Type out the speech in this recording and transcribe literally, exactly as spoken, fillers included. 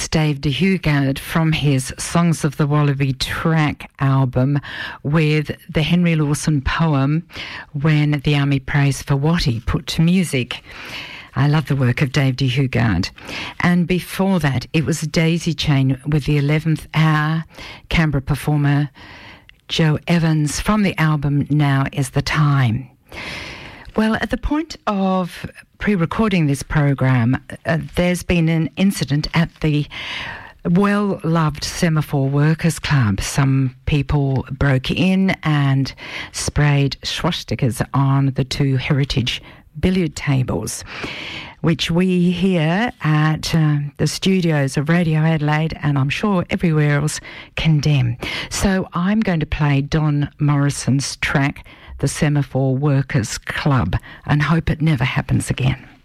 Dave de Hugard from his Songs of the Wallaby track album with the Henry Lawson poem When the Army Prays for Watty put to music. I love the work of Dave de Hugard. And before that, it was Daisy Chain with the eleventh hour Canberra performer Joe Evans from the album Now Is the Time. Well, at the point of pre-recording this program, uh, there's been an incident at the well-loved Semaphore Workers Club. Some people broke in and sprayed swastikas on the two heritage billiard tables, which we here at uh, the studios of Radio Adelaide, and I'm sure everywhere else, condemn. So I'm going to play Don Morrison's track, The Semaphore Workers Club, and hope it never happens again.